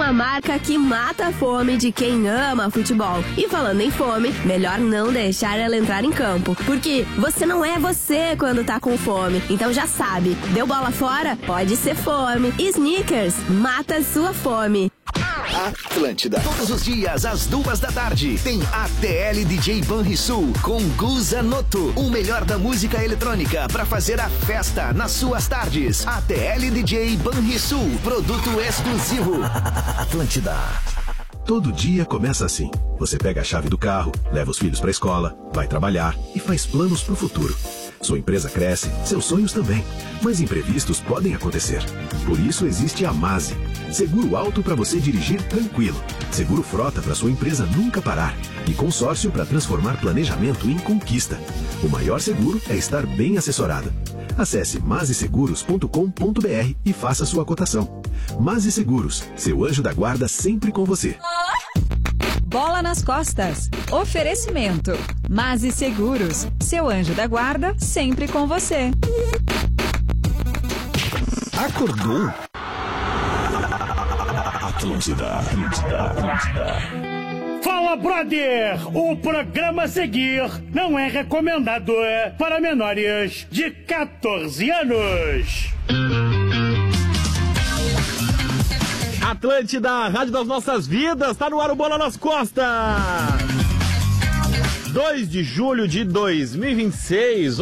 uma marca que mata a fome de quem ama futebol. E falando em fome, melhor não deixar ela entrar em campo, porque você não é você quando tá com fome. Então já sabe, deu bola fora? Pode ser fome. Snickers, mata a sua fome. Atlântida. Todos os dias, às 2h, tem ATL DJ Banrisul com Guza Noto. O melhor da música eletrônica pra fazer a festa nas suas tardes. ATL DJ Banrisul. Produto exclusivo. Atlântida. Todo dia começa assim. Você pega a chave do carro, leva os filhos pra escola, vai trabalhar e faz planos pro futuro. Sua empresa cresce, seus sonhos também. Mas imprevistos podem acontecer. Por isso existe a MASE. Seguro alto para você dirigir tranquilo. Seguro frota para sua empresa nunca parar. E consórcio para transformar planejamento em conquista. O maior seguro é estar bem assessorado. Acesse maseseguros.com.br e faça sua cotação. Mase Seguros, seu anjo da guarda sempre com você. Bola nas costas. Oferecimento. Mase Seguros, seu anjo da guarda sempre com você. Acordou? Atlântida. Fala, brother! O programa a seguir não é recomendado para menores de 14 anos. Atlântida, Rádio das Nossas Vidas, tá no ar o Bola nas Costas. 2 de julho de 2026,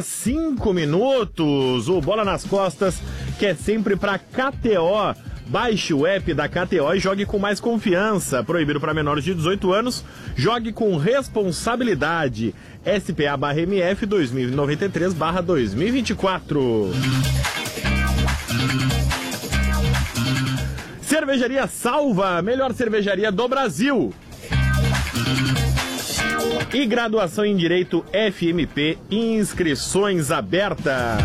11h05. O Bola nas Costas, que é sempre pra KTO. Baixe o app da KTO e jogue com mais confiança. Proibido para menores de 18 anos. Jogue com responsabilidade. SPA/MF 2093/2024. Cervejaria Salva, melhor cervejaria do Brasil. E graduação em Direito FMP, inscrições abertas.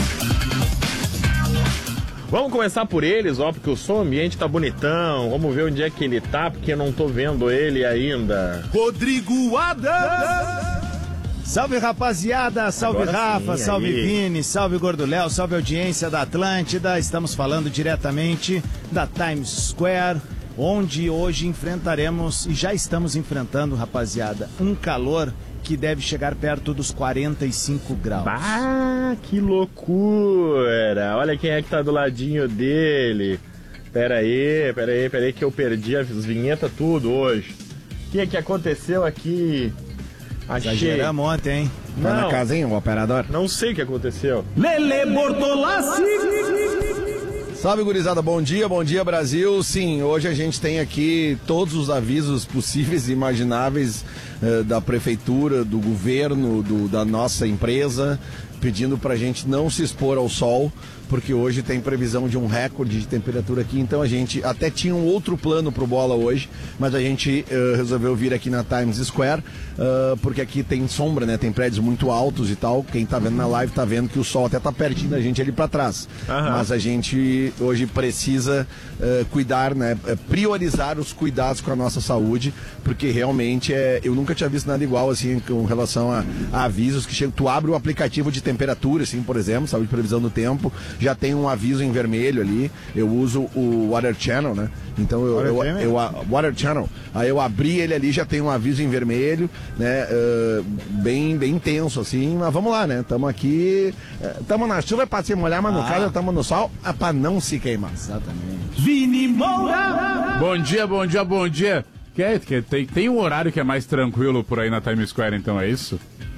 Vamos começar por eles, porque o som ambiente tá bonitão. Vamos ver onde é que ele tá, porque eu não tô vendo ele ainda. Rodrigo Adams! Salve, rapaziada, salve Agora Rafa, sim, salve aí. Vini, salve Gordo Léo, salve audiência da Atlântida. Estamos falando diretamente da Times Square, onde hoje enfrentaremos, e já estamos enfrentando, rapaziada, um calor que deve chegar perto dos 45 graus. Ah, que loucura! Olha quem é que tá do ladinho dele. Pera aí, que eu perdi as vinhetas tudo hoje. O que é que aconteceu aqui? Exageramos ontem, hein? Tá na casinha, o operador? Não sei o que aconteceu. Lele Bortolassi! Salve, gurizada, bom dia Brasil. Sim, hoje a gente tem aqui todos os avisos possíveis e imagináveis da prefeitura, do governo, da nossa empresa, pedindo pra gente não se expor ao sol, porque hoje tem previsão de um recorde de temperatura aqui, então a gente até tinha um outro plano pro Bola hoje, mas a gente resolveu vir aqui na Times Square, porque aqui tem sombra, né, tem prédios muito altos e tal, quem tá vendo na live tá vendo que o sol até tá pertinho da gente ali pra trás, mas a gente hoje precisa cuidar, né, priorizar os cuidados com a nossa saúde, porque realmente eu nunca tinha visto nada igual, assim, com relação a avisos que chegam, tu abre o aplicativo de temperatura, assim, por exemplo, sabe, de previsão do tempo, já tem um aviso em vermelho ali. Eu uso o Water Channel, né? Então Water Channel. Aí eu abri ele ali, já tem um aviso em vermelho, né? Bem intenso, assim. Mas vamos lá, né? Estamos aqui. Estamos na chuva para se molhar, mas no caso estamos no sol para não se queimar. Exatamente. Vini Moura! Bom dia. Tem um horário que é mais tranquilo por aí na Times Square, então é isso?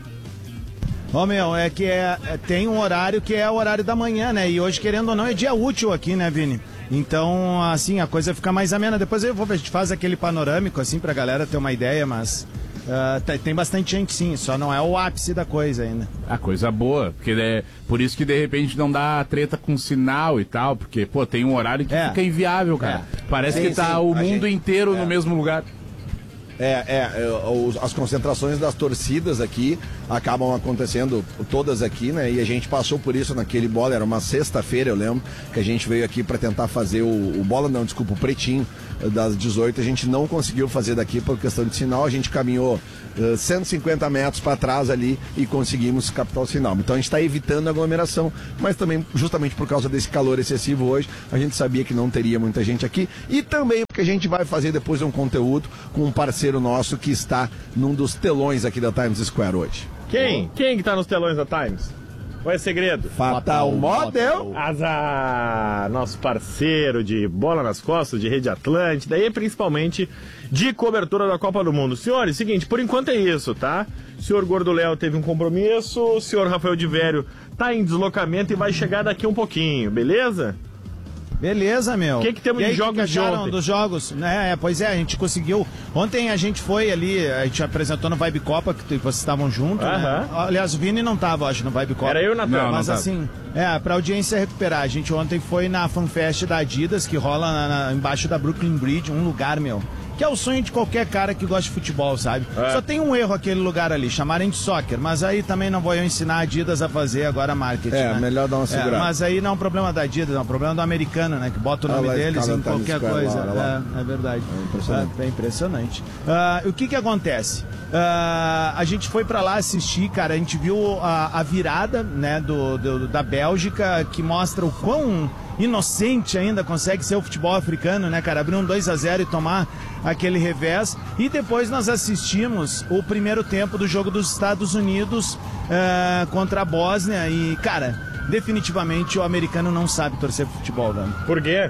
É que tem um horário que é o horário da manhã, né? E hoje, querendo ou não, é dia útil aqui, né, Vini? Então, assim, a coisa fica mais amena. Depois a gente faz aquele panorâmico, assim, pra galera ter uma ideia, mas tem bastante gente, sim. Só não é o ápice da coisa ainda. A coisa boa, porque por isso que de repente não dá treta com sinal e tal, porque, tem um horário que fica inviável, cara. Parece que tá o mundo inteiro no mesmo lugar. As concentrações das torcidas aqui acabam acontecendo todas aqui, né? E a gente passou por isso naquele Bola, era uma sexta-feira, eu lembro, que a gente veio aqui para tentar fazer o Pretinho das 18, a gente não conseguiu fazer daqui por questão de sinal, a gente caminhou 150 metros para trás ali e conseguimos captar o sinal. Então a gente está evitando aglomeração, mas também justamente por causa desse calor excessivo hoje, a gente sabia que não teria muita gente aqui e também que a gente vai fazer depois um conteúdo com um parceiro nosso que está num dos telões aqui da Times Square hoje. Quem? Quem que tá nos telões da Times? Qual é o segredo? Fatal Model. Azar, nosso parceiro de Bola nas Costas, de Rede Atlântida e principalmente de cobertura da Copa do Mundo. Senhores, seguinte, por enquanto é isso, tá? O senhor Gordo Léo teve um compromisso, o senhor Rafael de Vério tá em deslocamento e vai chegar daqui um pouquinho, beleza? Beleza, meu. O que temos de jogos de ontem? Dos jogos? Pois é, a gente conseguiu. Ontem a gente foi ali, a gente apresentou no Vibe Copa, que vocês estavam juntos. Né? Aliás, o Vini não tava, acho, no Vibe Copa. Era eu e o Natan. Mas assim, pra audiência recuperar. A gente ontem foi na FanFest da Adidas, que rola embaixo da Brooklyn Bridge, um lugar, meu, que é o sonho de qualquer cara que gosta de futebol, sabe? Só tem um erro aquele lugar ali, chamarem de soccer, mas aí também não vou eu ensinar a Adidas a fazer agora marketing, né? Melhor dar uma segurada. Mas aí não é um problema da Adidas, é um problema do americano, né? Que bota o nome deles em qualquer coisa. É verdade. É impressionante. O que acontece? A gente foi pra lá assistir, cara, a gente viu a virada, né, da Bélgica, que mostra o quão inocente ainda consegue ser o futebol africano, né, cara? Abrir um 2-0 e tomar aquele revés. E depois nós assistimos o primeiro tempo do jogo dos Estados Unidos contra a Bósnia. E, cara, definitivamente o americano não sabe torcer pro futebol, velho. Por quê?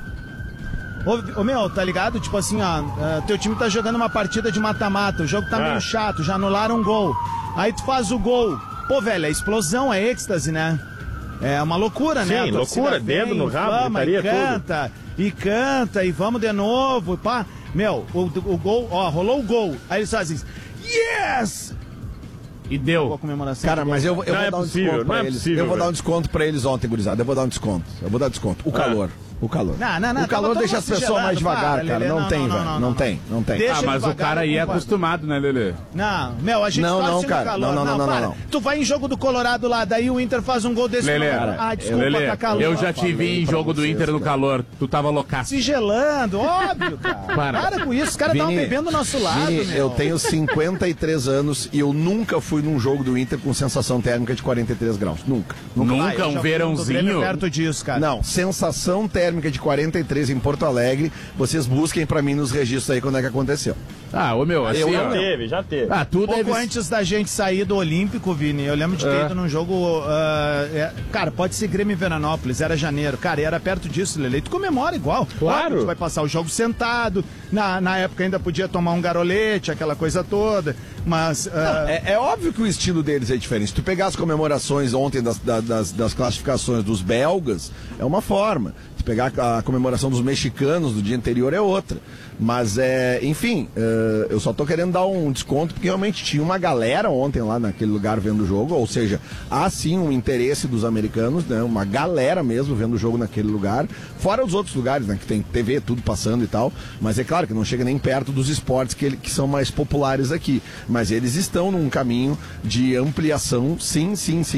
Ô meu, tá ligado? Tipo assim, teu time tá jogando uma partida de mata-mata, o jogo tá meio chato, já anularam um gol. Aí tu faz o gol. Pô, velho, é explosão, é êxtase, né? É uma loucura, né? Sim, loucura, dedo no rabo, gritaria, canta, e vamos de novo, pá. Meu, o gol, rolou o gol. Aí eles fazem isso. Yes! E deu. Cara, mas eu vou dar um desconto pra eles. Eu vou dar um desconto pra eles ontem, gurizada. Eu vou dar um desconto. O calor. O calor. Não, o calor deixa as pessoas mais devagar, cara. Não tem, velho. Não tem. Mas o cara aí é acostumado, né, Lelê? Não, meu, a gente torce no calor. Não. Tu vai em jogo do Colorado lá, daí o Inter faz um gol desse. Lelê, desculpa, Lelê, tá calor. eu já te vi em jogo do Inter no calor. Tu tava loucaço. Se gelando, óbvio, cara. Para com isso, os caras estavam bebendo do nosso lado, meu. Eu tenho 53 anos e eu nunca fui num jogo do Inter com sensação térmica de 43 graus. Nunca. Um verãozinho? Perto disso, cara. Não, sensação térmica de 43 em Porto Alegre, vocês busquem pra mim nos registros aí quando é que aconteceu. Assim, já teve. Pouco antes da gente sair do Olímpico, Vini, eu lembro de ter ido num jogo, cara, pode ser Grêmio em Veranópolis, era janeiro, cara, e era perto disso, Lele, tu comemora igual. Claro. Tu vai passar o jogo sentado, na época ainda podia tomar um garolete, aquela coisa toda, mas... É óbvio que o estilo deles é diferente. Se tu pegar as comemorações ontem das classificações dos belgas, é uma forma. Se pegar a comemoração dos mexicanos do dia anterior é outra. Mas, enfim, eu só tô querendo dar um desconto porque realmente tinha uma galera ontem lá naquele lugar vendo o jogo, ou seja, há sim um interesse dos americanos, né? Uma galera mesmo vendo o jogo naquele lugar, fora os outros lugares, né? Que tem TV, tudo passando e tal, mas é claro que não chega nem perto dos esportes que são mais populares aqui, mas eles estão num caminho de ampliação, sim,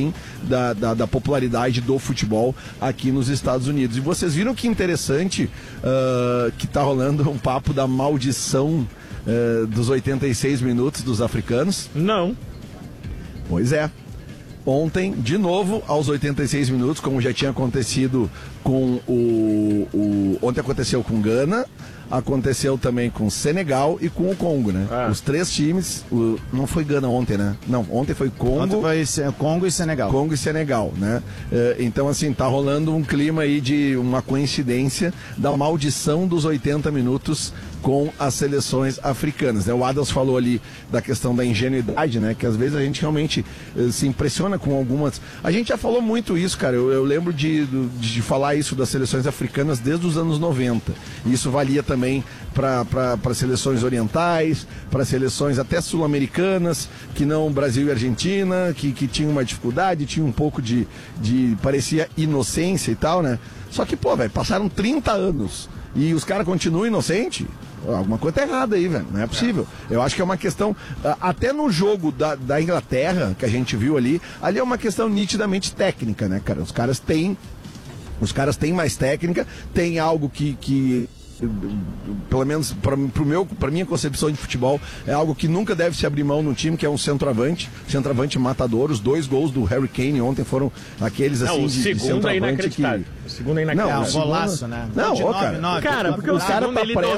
da popularidade do futebol aqui nos Estados Unidos. E vocês viram que interessante que tá rolando um papo da maldição dos 86 minutos dos africanos? Não. Pois é. Ontem, de novo, aos 86 minutos, como já tinha acontecido com ontem aconteceu com Gana, aconteceu também com Senegal e com o Congo, né? Os três times, não foi Gana ontem, né? Não, ontem foi Congo. Ontem foi Congo e Senegal. Congo e Senegal, né? Então, assim, tá rolando um clima aí de uma coincidência da maldição dos 80 minutos com as seleções africanas, né? O Adams falou ali da questão da ingenuidade, né? Que às vezes a gente realmente se impressiona com algumas... A gente já falou muito isso, cara. Eu lembro de falar isso das seleções africanas desde os anos 90. E isso valia também para seleções orientais, para seleções até sul-americanas, que não Brasil e Argentina, que tinham uma dificuldade, tinha um pouco de parecia inocência e tal, né? Só que, pô, velho, passaram 30 anos e os caras continuam inocentes. Alguma coisa tá errada aí, velho. Não é possível. Eu acho que é uma questão... Até no jogo da Inglaterra, que a gente viu ali é uma questão nitidamente técnica, né, cara? Os caras têm mais técnica, tem algo que pelo menos para minha concepção de futebol, é algo que nunca deve se abrir mão no time, que é um centroavante matador. Os 2 gols do Harry Kane ontem foram aqueles assim, o segundo é inacreditável. O segundo é inacreditável. Não, o golaço, né? Não, cara, porque o cara tá